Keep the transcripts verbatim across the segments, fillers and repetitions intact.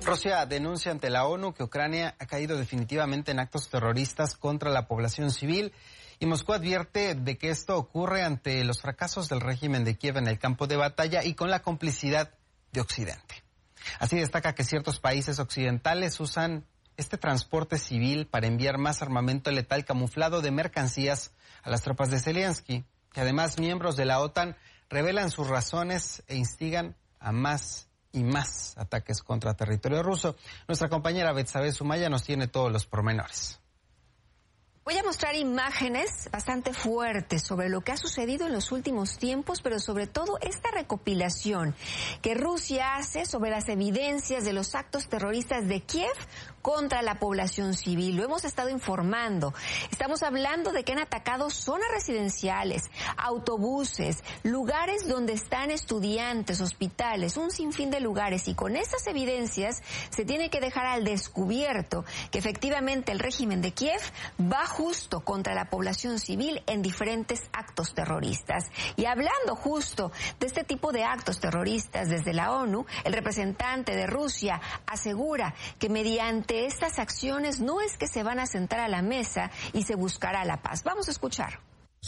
Rusia denuncia ante la ONU que Ucrania ha caído definitivamente en actos terroristas contra la población civil y Moscú advierte de que esto ocurre ante los fracasos del régimen de Kiev en el campo de batalla y con la complicidad de Occidente. Así destaca que ciertos países occidentales usan este transporte civil para enviar más armamento letal camuflado de mercancías a las tropas de Zelensky, que además miembros de la OTAN revelan sus razones e instigan a más y más ataques contra territorio ruso. Nuestra compañera Betsabe Sumaya nos tiene todos los pormenores. Voy a mostrar imágenes bastante fuertes sobre lo que ha sucedido en los últimos tiempos, pero sobre todo esta recopilación que Rusia hace sobre las evidencias de los actos terroristas de Kiev contra la población civil. Lo hemos estado informando. Estamos hablando de que han atacado zonas residenciales, autobuses, lugares donde están estudiantes, hospitales, un sinfín de lugares. Y con estas evidencias se tiene que dejar al descubierto que efectivamente el régimen de Kiev va justo contra la población civil en diferentes actos terroristas. Y hablando justo de este tipo de actos terroristas desde la ONU, el representante de Rusia asegura que mediante estas acciones no es que se van a sentar a la mesa y se buscará la paz. Vamos a escuchar.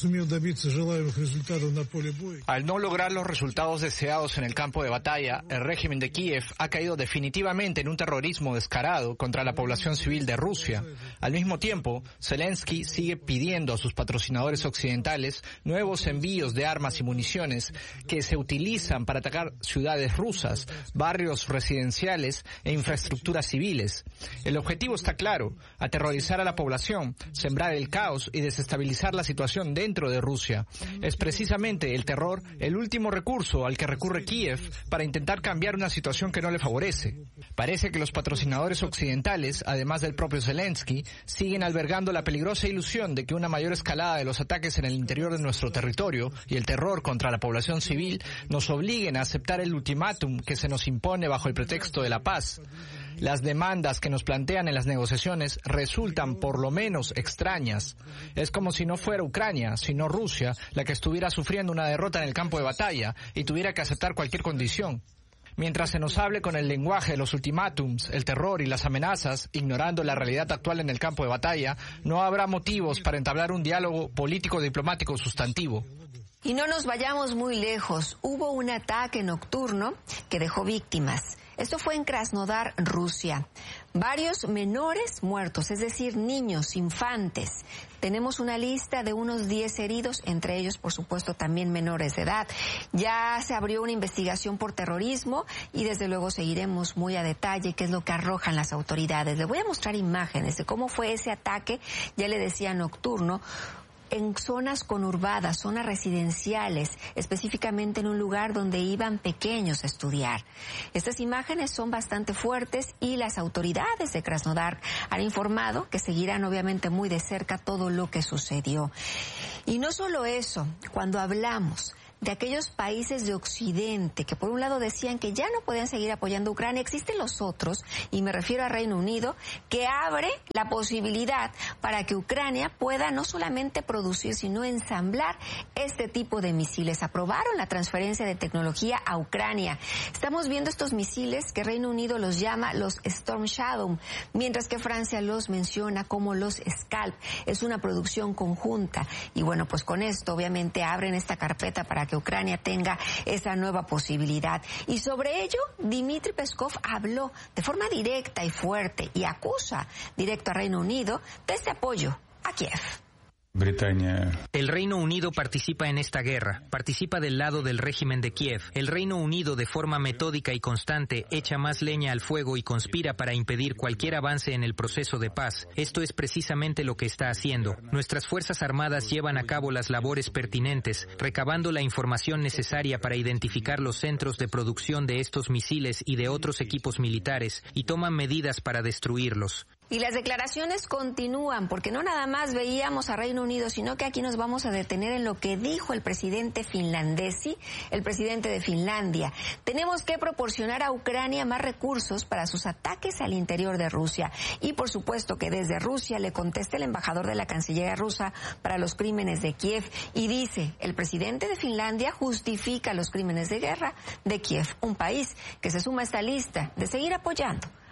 Al no lograr los resultados deseados en el campo de batalla, el régimen de Kiev ha caído definitivamente en un terrorismo descarado contra la población civil de Rusia. Al mismo tiempo, Zelensky sigue pidiendo a sus patrocinadores occidentales nuevos envíos de armas y municiones que se utilizan para atacar ciudades rusas, barrios residenciales e infraestructuras civiles. El objetivo está claro: aterrorizar a la población, sembrar el caos y desestabilizar la situación dentro de Rusia. Es precisamente el terror el último recurso al que recurre Kiev para intentar cambiar una situación que no le favorece. Parece que los patrocinadores occidentales, además del propio Zelensky, siguen albergando la peligrosa ilusión de que una mayor escalada de los ataques en el interior de nuestro territorio y el terror contra la población civil nos obliguen a aceptar el ultimátum que se nos impone bajo el pretexto de la paz. Las demandas que nos plantean en las negociaciones resultan por lo menos extrañas. Es como si no fuera Ucrania, sino Rusia, la que estuviera sufriendo una derrota en el campo de batalla y tuviera que aceptar cualquier condición. Mientras se nos hable con el lenguaje de los ultimátums, el terror y las amenazas, ignorando la realidad actual en el campo de batalla, no habrá motivos para entablar un diálogo político-diplomático sustantivo. Y no nos vayamos muy lejos. Hubo un ataque nocturno que dejó víctimas. Esto fue en Krasnodar, Rusia. Varios menores muertos, es decir, niños, infantes. Tenemos una lista de unos diez heridos, entre ellos, por supuesto, también menores de edad. Ya se abrió una investigación por terrorismo y desde luego seguiremos muy a detalle qué es lo que arrojan las autoridades. Le voy a mostrar imágenes de cómo fue ese ataque, ya le decía, nocturno, en zonas conurbadas, zonas residenciales, específicamente en un lugar donde iban pequeños a estudiar. Estas imágenes son bastante fuertes y las autoridades de Krasnodar han informado que seguirán obviamente muy de cerca todo lo que sucedió. Y no solo eso, cuando hablamos de aquellos países de Occidente que por un lado decían que ya no podían seguir apoyando a Ucrania, existen los otros, y me refiero a Reino Unido, que abre la posibilidad para que Ucrania pueda no solamente producir, sino ensamblar este tipo de misiles. Aprobaron la transferencia de tecnología a Ucrania. Estamos viendo estos misiles que Reino Unido los llama los Storm Shadow, mientras que Francia los menciona como los Scalp. Es una producción conjunta y bueno, pues con esto obviamente abren esta carpeta para que Ucrania tenga esa nueva posibilidad. Y sobre ello, Dmitry Peskov habló de forma directa y fuerte y acusa directo a Reino Unido de este apoyo a Kiev. Britania. El Reino Unido participa en esta guerra, participa del lado del régimen de Kiev. El Reino Unido, de forma metódica y constante, echa más leña al fuego y conspira para impedir cualquier avance en el proceso de paz. Esto es precisamente lo que está haciendo. Nuestras Fuerzas Armadas llevan a cabo las labores pertinentes, recabando la información necesaria para identificar los centros de producción de estos misiles y de otros equipos militares, y toman medidas para destruirlos. Y las declaraciones continúan, porque no nada más veíamos a Reino Unido, sino que aquí nos vamos a detener en lo que dijo el presidente finlandesi, el presidente de Finlandia. Tenemos que proporcionar a Ucrania más recursos para sus ataques al interior de Rusia. Y por supuesto que desde Rusia le contesta el embajador de la Cancillería rusa para los crímenes de Kiev. Y dice, el presidente de Finlandia justifica los crímenes de guerra de Kiev, un país que se suma a esta lista de seguir apoyando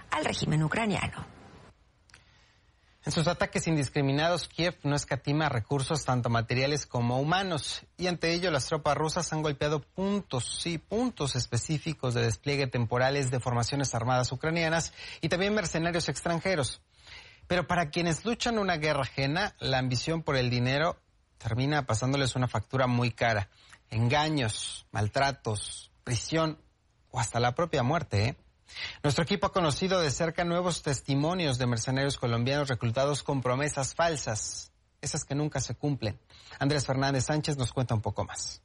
al régimen ucraniano. En sus ataques indiscriminados, Kiev no escatima recursos tanto materiales como humanos, y ante ello las tropas rusas han golpeado puntos, sí, puntos específicos de despliegue temporales de formaciones armadas ucranianas y también mercenarios extranjeros. Pero para quienes luchan una guerra ajena, la ambición por el dinero termina pasándoles una factura muy cara. Engaños, maltratos, prisión o hasta la propia muerte, ¿eh? Nuestro equipo ha conocido de cerca nuevos testimonios de mercenarios colombianos reclutados con promesas falsas, esas que nunca se cumplen. Andrés Fernández Sánchez nos cuenta un poco más.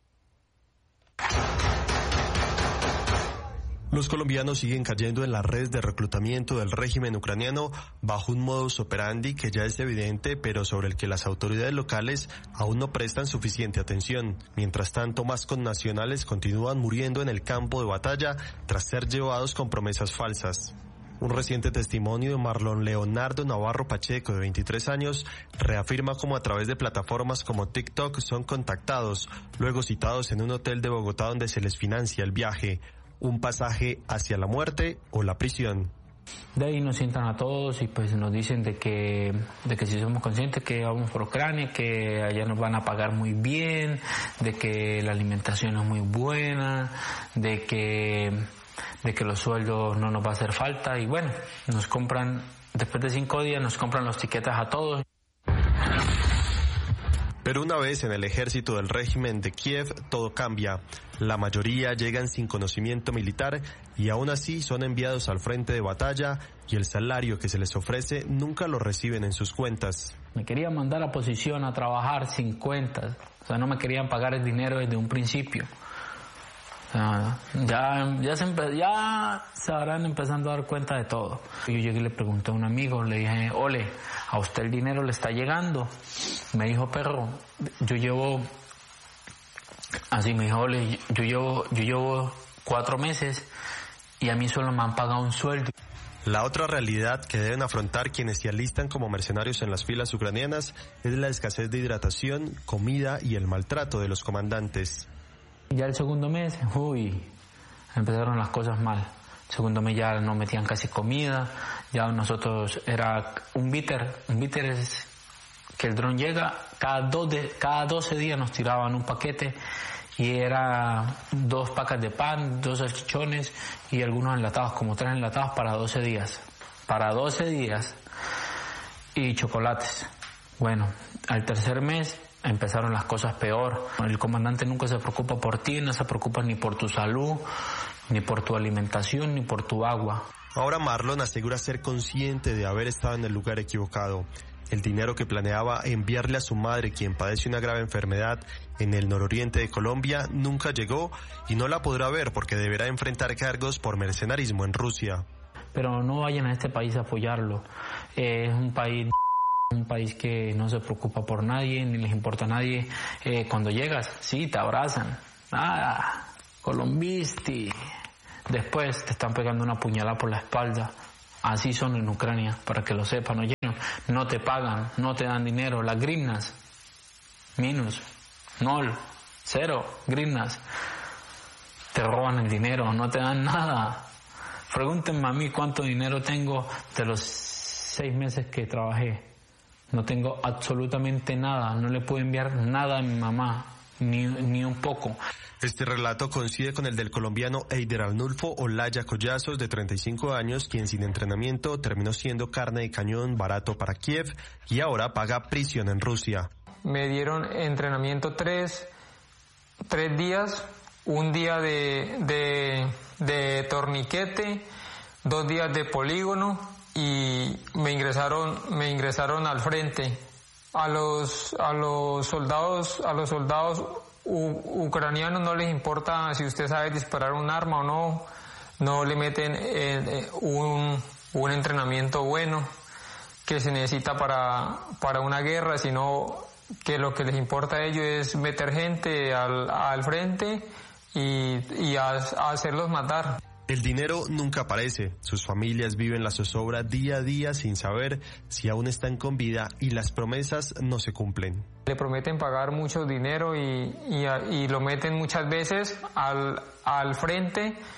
Los colombianos siguen cayendo en la red de reclutamiento del régimen ucraniano bajo un modus operandi que ya es evidente, pero sobre el que las autoridades locales aún no prestan suficiente atención. Mientras tanto, más connacionales continúan muriendo en el campo de batalla tras ser llevados con promesas falsas. Un reciente testimonio de Marlon Leonardo Navarro Pacheco, de veintitrés años, reafirma cómo a través de plataformas como TikTok son contactados, luego citados en un hotel de Bogotá donde se les financia el viaje, un pasaje hacia la muerte o la prisión. De ahí nos sientan a todos y pues nos dicen de que de que si somos conscientes que vamos por Ucrania, que allá nos van a pagar muy bien, de que la alimentación es muy buena, de que de que los sueldos no nos va a hacer falta y bueno, nos compran, después de cinco días nos compran los tiquetes a todos. Pero una vez en el ejército del régimen de Kiev, todo cambia. La mayoría llegan sin conocimiento militar y aún así son enviados al frente de batalla y el salario que se les ofrece nunca lo reciben en sus cuentas. Me querían mandar a posición a trabajar sin cuentas, o sea, no me querían pagar el dinero desde un principio. O sea, ya, ya, se empe- ya se habrán empezando a dar cuenta de todo. Yo llegué y le pregunté a un amigo, le dije, ole, ¿a usted el dinero le está llegando? Me dijo, perro, yo llevo, así me dijo, ole, yo llevo, yo llevo cuatro meses y a mí solo me han pagado un sueldo. La otra realidad que deben afrontar quienes se alistan como mercenarios en las filas ucranianas es la escasez de hidratación, comida y el maltrato de los comandantes. Ya el segundo mes, uy, empezaron las cosas mal. El segundo mes ya no metían casi comida, ya nosotros era un bitter, un bitter es que el dron llega, cada, dos de, cada doce días nos tiraban un paquete y era dos pacas de pan, dos salchichones y algunos enlatados, como tres enlatados para doce días. Para doce días y chocolates. Bueno, al tercer mes empezaron las cosas peor. El comandante nunca se preocupa por ti, no se preocupa ni por tu salud, ni por tu alimentación, ni por tu agua. Ahora Marlon asegura ser consciente de haber estado en el lugar equivocado. El dinero que planeaba enviarle a su madre, quien padece una grave enfermedad en el nororiente de Colombia, nunca llegó y no la podrá ver porque deberá enfrentar cargos por mercenarismo en Rusia. Pero no vayan a este país a apoyarlo. Eh, es un país... Un país que no se preocupa por nadie, ni les importa a nadie. Eh, cuando llegas, sí, te abrazan. Ah, colombisti. Después te están pegando una puñalada por la espalda. Así son en Ucrania, para que lo sepan. Oye, no te pagan, no te dan dinero. Las grinas, minus, nol, cero, grinas. Te roban el dinero, no te dan nada. Pregúntenme a mí cuánto dinero tengo de los seis meses que trabajé. No tengo absolutamente nada, no le puedo enviar nada a mi mamá, ni, ni un poco. Este relato coincide con el del colombiano Eider Arnulfo Olaya Collazos, de treinta y cinco años, quien sin entrenamiento terminó siendo carne de cañón barato para Kiev y ahora paga prisión en Rusia. Me dieron entrenamiento tres, tres días, un día de, de, de torniquete, dos días de polígono, y me ingresaron me ingresaron al frente. A los a los soldados a los soldados u, ucranianos no les importa si usted sabe disparar un arma o no, no le meten eh, un un entrenamiento bueno que se necesita para para una guerra, sino que lo que les importa a ellos es meter gente al al frente y y a, a hacerlos matar. El dinero nunca aparece, sus familias viven la zozobra día a día sin saber si aún están con vida y las promesas no se cumplen. Le prometen pagar mucho dinero y, y, y lo meten muchas veces al, al frente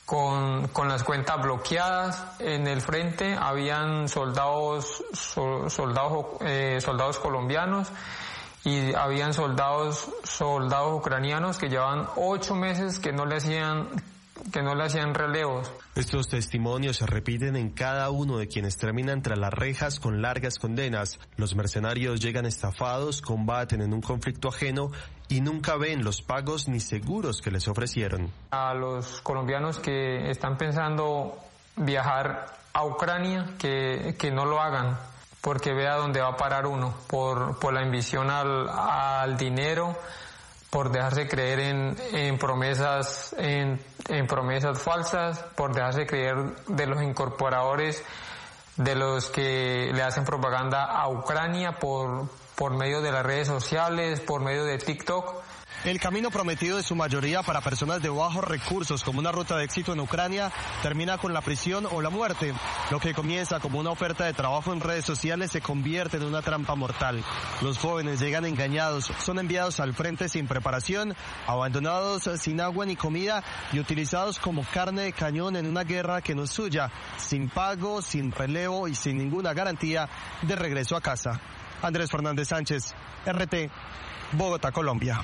con, con las cuentas bloqueadas. En el frente habían soldados, so, soldados, eh, soldados colombianos y habían soldados, soldados ucranianos que llevaban ocho meses que no le hacían, que no le hacían relevos. Estos testimonios se repiten en cada uno de quienes terminan tras las rejas con largas condenas. Los mercenarios llegan estafados, combaten en un conflicto ajeno y nunca ven los pagos ni seguros que les ofrecieron. A los colombianos que están pensando viajar a Ucrania, que, que no lo hagan, porque vea dónde va a parar uno, por, por la ambición al, al dinero, por dejarse creer en, en promesas en, en promesas falsas, por dejarse creer de los incorporadores, de los que le hacen propaganda a Ucrania por, por medio de las redes sociales, por medio de TikTok. El camino prometido de su mayoría para personas de bajos recursos como una ruta de éxito en Ucrania termina con la prisión o la muerte. Lo que comienza como una oferta de trabajo en redes sociales se convierte en una trampa mortal. Los jóvenes llegan engañados, son enviados al frente sin preparación, abandonados sin agua ni comida y utilizados como carne de cañón en una guerra que no es suya, sin pago, sin relevo y sin ninguna garantía de regreso a casa. Andrés Fernández Sánchez, R T, Bogotá, Colombia.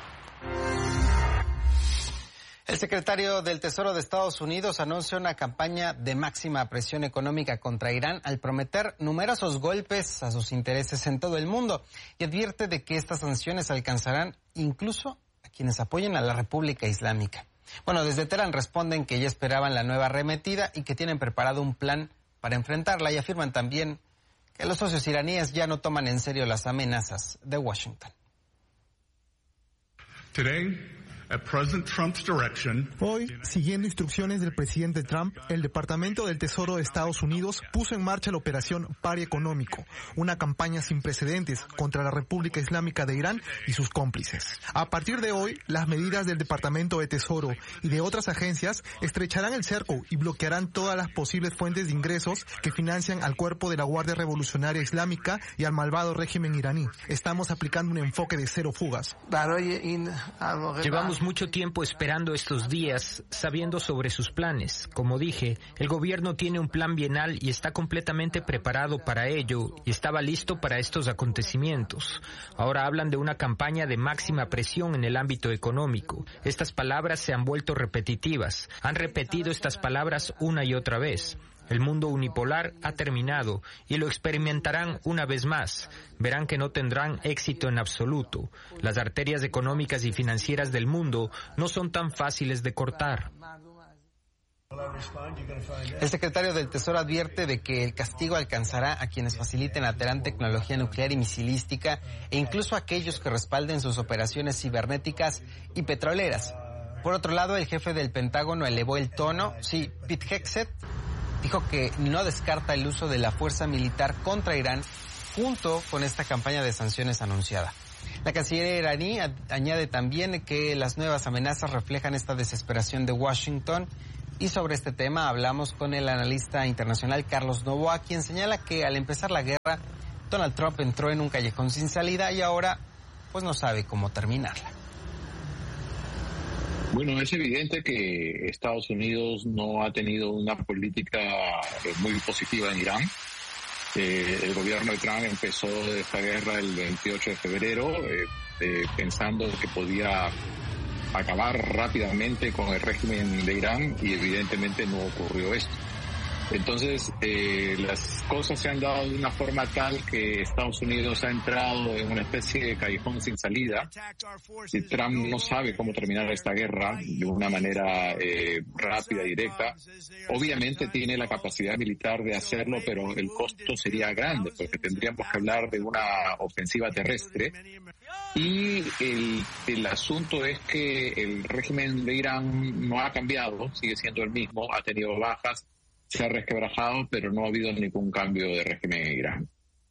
El secretario del Tesoro de Estados Unidos anuncia una campaña de máxima presión económica contra Irán al prometer numerosos golpes a sus intereses en todo el mundo y advierte de que estas sanciones alcanzarán incluso a quienes apoyen a la República Islámica. Bueno, desde Teherán responden que ya esperaban la nueva arremetida y que tienen preparado un plan para enfrentarla y afirman también que los socios iraníes ya no toman en serio las amenazas de Washington. Today, at President Trump's direction, Hoy, siguiendo instrucciones del presidente Trump, el Departamento del Tesoro de Estados Unidos puso en marcha la operación Pari Económico, una campaña sin precedentes contra la República Islámica de Irán y sus cómplices. A partir de hoy, las medidas del Departamento de Tesoro y de otras agencias estrecharán el cerco y bloquearán todas las posibles fuentes de ingresos que financian al cuerpo de la Guardia Revolucionaria Islámica y al malvado régimen iraní. Estamos aplicando un enfoque de cero fugas. Llevamos mucho tiempo esperando estos días, sabiendo sobre sus planes. Como dije, el gobierno tiene un plan bienal y está completamente preparado para ello y estaba listo para estos acontecimientos. Ahora hablan de una campaña de máxima presión en el ámbito económico. Estas palabras se han vuelto repetitivas. Han repetido estas palabras una y otra vez. El mundo unipolar ha terminado y lo experimentarán una vez más. Verán que no tendrán éxito en absoluto. Las arterias económicas y financieras del mundo no son tan fáciles de cortar. El secretario del Tesoro advierte de que el castigo alcanzará a quienes faciliten a Teherán tecnología nuclear y misilística e incluso a aquellos que respalden sus operaciones cibernéticas y petroleras. Por otro lado, el jefe del Pentágono elevó el tono. Sí, Pete Hegseth dijo que no descarta el uso de la fuerza militar contra Irán junto con esta campaña de sanciones anunciada. La canciller iraní añade también que las nuevas amenazas reflejan esta desesperación de Washington y sobre este tema hablamos con el analista internacional Carlos Novoa, quien señala que al empezar la guerra Donald Trump entró en un callejón sin salida y ahora pues no sabe cómo terminarla. Bueno, es evidente que Estados Unidos no ha tenido una política eh, muy positiva en Irán. Eh, el gobierno de Trump empezó esta guerra el veintiocho de febrero eh, eh, pensando que podía acabar rápidamente con el régimen de Irán y evidentemente no ocurrió esto. Entonces, eh, las cosas se han dado de una forma tal que Estados Unidos ha entrado en una especie de callejón sin salida y Trump no sabe cómo terminar esta guerra de una manera eh, rápida y directa. Obviamente tiene la capacidad militar de hacerlo, pero el costo sería grande porque tendríamos que hablar de una ofensiva terrestre. Y el, el asunto es que el régimen de Irán no ha cambiado, sigue siendo el mismo, ha tenido bajas, se ha resquebrajado, pero no ha habido ningún cambio de régimen en Irán.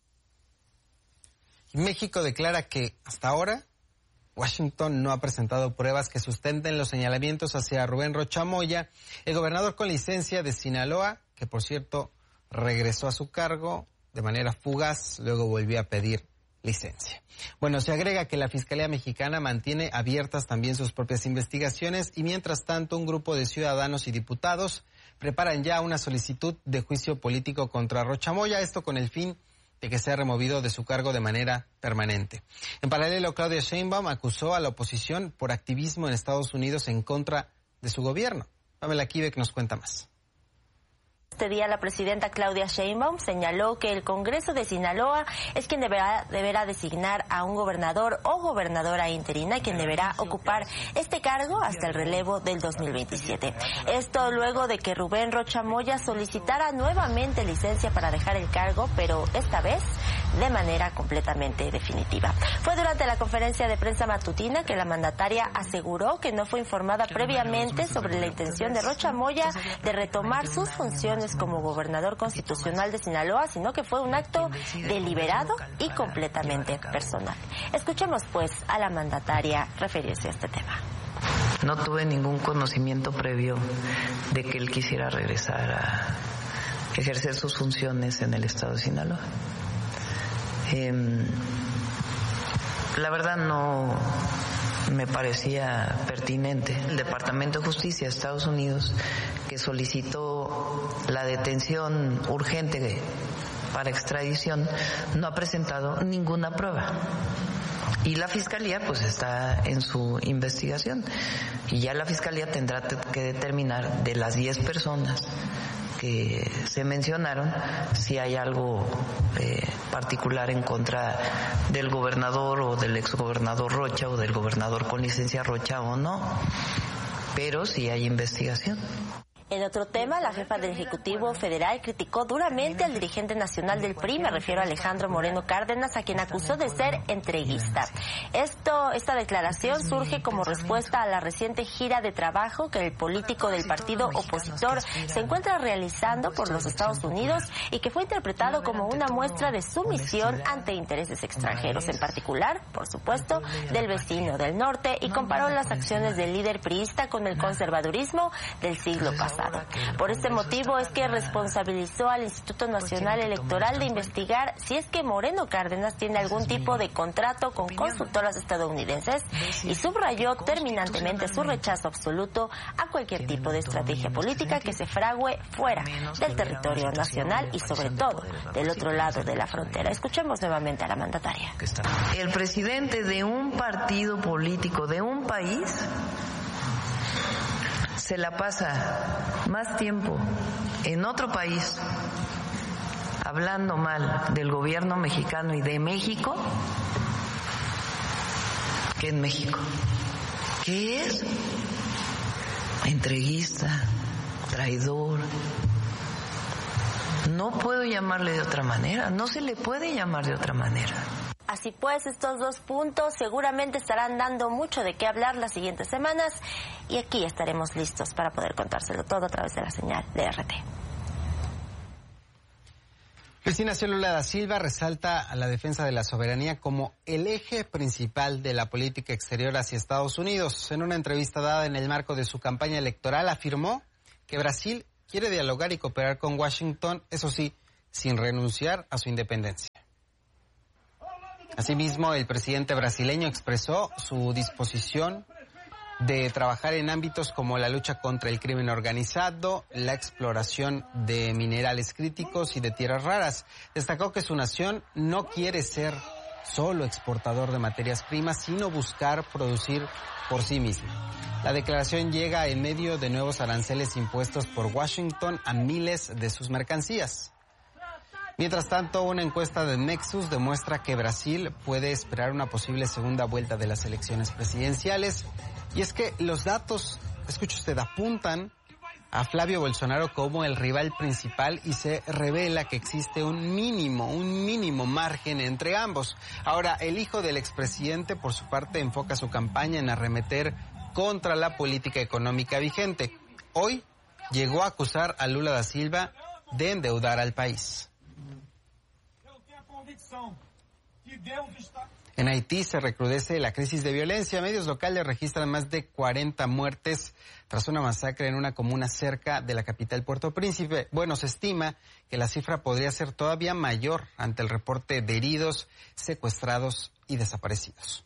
México declara que hasta ahora Washington no ha presentado pruebas que sustenten los señalamientos hacia Rubén Rocha Moya, el gobernador con licencia de Sinaloa, que por cierto regresó a su cargo de manera fugaz, luego volvió a pedir licencia. Bueno, se agrega que la Fiscalía Mexicana mantiene abiertas también sus propias investigaciones y mientras tanto un grupo de ciudadanos y diputados preparan ya una solicitud de juicio político contra Rocha Moya, esto con el fin de que sea removido de su cargo de manera permanente. En paralelo, Claudia Sheinbaum acusó a la oposición por activismo en Estados Unidos en contra de su gobierno. Pamela Kivek nos cuenta más. Este día la presidenta Claudia Sheinbaum señaló que el Congreso de Sinaloa es quien deberá, deberá designar a un gobernador o gobernadora interina, quien deberá ocupar este cargo hasta el relevo del dos mil veintisiete. Esto luego de que Rubén Rocha Moya solicitara nuevamente licencia para dejar el cargo, pero esta vez de manera completamente definitiva. Fue durante la conferencia de prensa matutina que la mandataria aseguró que no fue informada previamente sobre la intención de Rocha Moya de retomar sus funciones como gobernador constitucional de Sinaloa, sino que fue un acto deliberado y completamente personal. Escuchemos pues a la mandataria referirse a este tema. No tuve ningún conocimiento previo de que él quisiera regresar a ejercer sus funciones en el estado de Sinaloa. Eh, la verdad no me parecía pertinente. El Departamento de Justicia de Estados Unidos, que solicitó la detención urgente para extradición, no ha presentado ninguna prueba. Y la Fiscalía pues está en su investigación. Y ya la Fiscalía tendrá que determinar de las diez personas que se mencionaron si hay algo eh, particular en contra del gobernador o del exgobernador Rocha o del gobernador con licencia Rocha o no, pero sí hay investigación. En otro tema, la jefa del Ejecutivo Federal criticó duramente al dirigente nacional del P R I, me refiero a Alejandro Moreno Cárdenas, a quien acusó de ser entreguista. Esto, esta declaración surge como respuesta a la reciente gira de trabajo que el político del partido opositor se encuentra realizando por los Estados Unidos y que fue interpretado como una muestra de sumisión ante intereses extranjeros, en particular, por supuesto, del vecino del norte, y comparó las acciones del líder priista con el conservadurismo del siglo pasado. Por este motivo es que responsabilizó al Instituto Nacional Electoral de investigar si es que Moreno Cárdenas tiene algún tipo de contrato con consultoras estadounidenses y subrayó terminantemente su rechazo absoluto a cualquier tipo de estrategia política que se frague fuera del territorio nacional y sobre todo del otro lado de la frontera. Escuchemos nuevamente a la mandataria. El presidente de un partido político de un país se la pasa más tiempo en otro país hablando mal del gobierno mexicano y de México que en México. ¿Qué es? Entreguista, traidor. No puedo llamarle de otra manera, no se le puede llamar de otra manera. Así pues, estos dos puntos seguramente estarán dando mucho de qué hablar las siguientes semanas y aquí estaremos listos para poder contárselo todo a través de la señal de R T. Luis Ignacio Lula da Silva resalta a la defensa de la soberanía como el eje principal de la política exterior hacia Estados Unidos. En una entrevista dada en el marco de su campaña electoral afirmó que Brasil quiere dialogar y cooperar con Washington, eso sí, sin renunciar a su independencia. Asimismo, el presidente brasileño expresó su disposición de trabajar en ámbitos como la lucha contra el crimen organizado, la exploración de minerales críticos y de tierras raras. Destacó que su nación no quiere ser solo exportador de materias primas, sino buscar producir por sí misma. La declaración llega en medio de nuevos aranceles impuestos por Washington a miles de sus mercancías. Mientras tanto, una encuesta de Nexus demuestra que Brasil puede esperar una posible segunda vuelta de las elecciones presidenciales. Y es que los datos, escuche usted, apuntan a Flavio Bolsonaro como el rival principal y se revela que existe un mínimo, un mínimo margen entre ambos. Ahora, el hijo del expresidente, por su parte, enfoca su campaña en arremeter contra la política económica vigente. Hoy llegó a acusar a Lula da Silva de endeudar al país. En Haití se recrudece la crisis de violencia. Medios locales registran más de cuarenta muertes tras una masacre en una comuna cerca de la capital Puerto Príncipe. Bueno, se estima que la cifra podría ser todavía mayor ante el reporte de heridos, secuestrados y desaparecidos.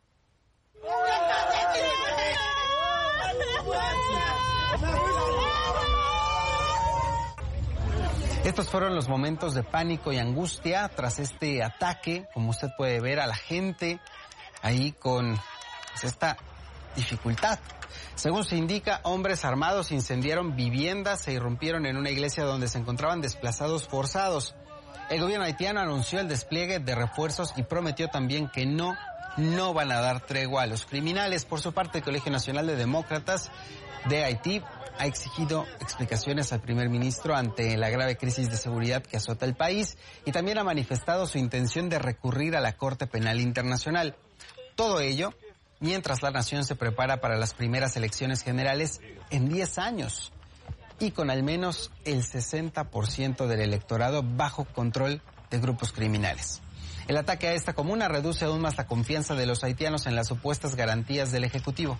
Estos fueron los momentos de pánico y angustia tras este ataque, como usted puede ver a la gente ahí con pues, esta dificultad. Según se indica, hombres armados incendiaron viviendas e irrumpieron en una iglesia donde se encontraban desplazados forzados. El gobierno haitiano anunció el despliegue de refuerzos y prometió también que no, no van a dar tregua a los criminales. Por su parte, el Colegio Nacional de Demócratas de Haití ha exigido explicaciones al primer ministro ante la grave crisis de seguridad que azota el país y también ha manifestado su intención de recurrir a la Corte Penal Internacional. Todo ello mientras la nación se prepara para las primeras elecciones generales en diez años y con al menos el sesenta por ciento del electorado bajo control de grupos criminales. El ataque a esta comuna reduce aún más la confianza de los haitianos en las supuestas garantías del Ejecutivo.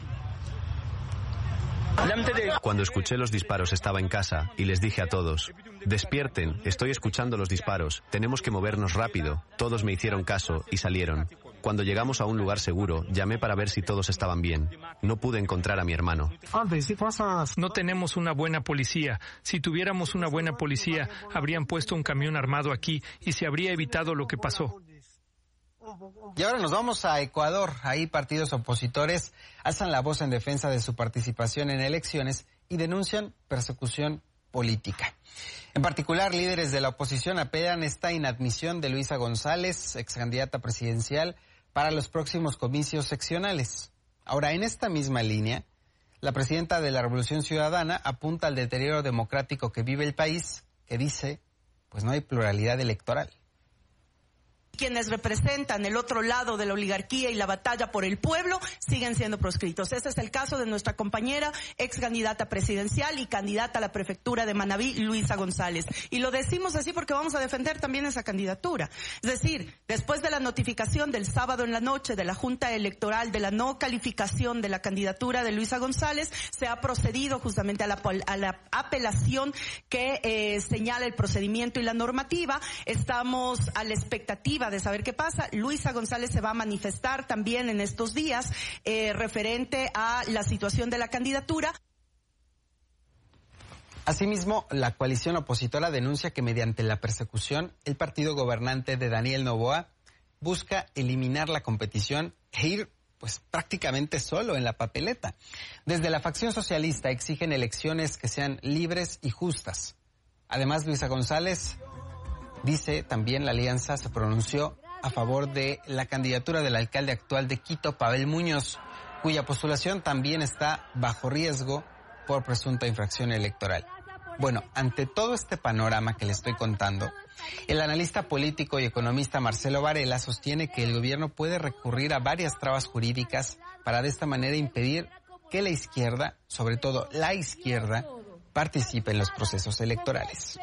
Cuando escuché los disparos estaba en casa y les dije a todos, despierten, estoy escuchando los disparos, tenemos que movernos rápido. Todos me hicieron caso y salieron. Cuando llegamos a un lugar seguro, llamé para ver si todos estaban bien. No pude encontrar a mi hermano. No tenemos una buena policía. Si tuviéramos una buena policía, habrían puesto un camión armado aquí y se habría evitado lo que pasó. Y ahora nos vamos a Ecuador. Ahí partidos opositores alzan la voz en defensa de su participación en elecciones y denuncian persecución política. En particular, líderes de la oposición apelan esta inadmisión de Luisa González, ex candidata presidencial, para los próximos comicios seccionales. Ahora, en esta misma línea, la presidenta de la Revolución Ciudadana apunta al deterioro democrático que vive el país, que dice, pues no hay pluralidad electoral. Quienes representan el otro lado de la oligarquía y la batalla por el pueblo siguen siendo proscritos. Ese es el caso de nuestra compañera, ex candidata presidencial y candidata a la prefectura de Manabí, Luisa González. Y lo decimos así porque vamos a defender también esa candidatura. Es decir, después de la notificación del sábado en la noche de la Junta Electoral de la no calificación de la candidatura de Luisa González, se ha procedido justamente a la, a la apelación que eh, señala el procedimiento y la normativa. Estamos a la expectativa de saber qué pasa. Luisa González se va a manifestar también en estos días eh, referente a la situación de la candidatura. Asimismo, la coalición opositora denuncia que mediante la persecución, el partido gobernante de Daniel Noboa busca eliminar la competición e ir pues prácticamente solo en la papeleta. Desde la facción socialista exigen elecciones que sean libres y justas. Además, Luisa González dice también la alianza se pronunció a favor de la candidatura del alcalde actual de Quito, Pavel Muñoz, cuya postulación también está bajo riesgo por presunta infracción electoral. Bueno, ante todo este panorama que le estoy contando, el analista político y economista Marcelo Varela sostiene que el gobierno puede recurrir a varias trabas jurídicas para de esta manera impedir que la izquierda, sobre todo la izquierda, participe en los procesos electorales.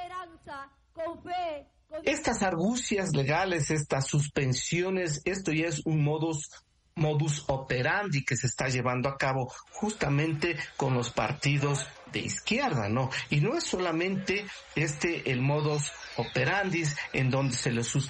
Estas argucias legales, estas suspensiones, esto ya es un modus, modus operandi que se está llevando a cabo justamente con los partidos de izquierda, ¿no? Y no es solamente este el modus operandi en donde se les